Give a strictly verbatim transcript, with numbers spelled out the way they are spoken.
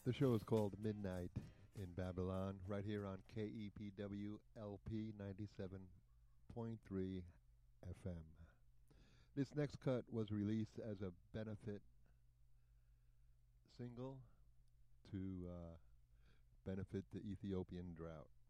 The show is called Midnight in Babylon, right here on K E P W L P ninety-seven point three F M. This next cut was released as a benefit single to uh, benefit the Ethiopian drought.